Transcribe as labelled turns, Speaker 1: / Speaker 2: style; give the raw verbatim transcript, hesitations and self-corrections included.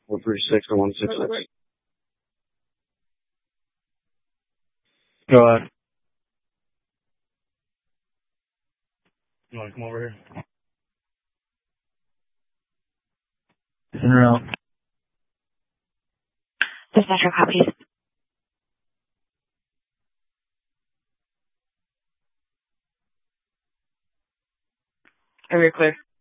Speaker 1: Four three six or one six six. Go ahead. You want to come over here? In or out?
Speaker 2: Dispatcher copies. Are we clear?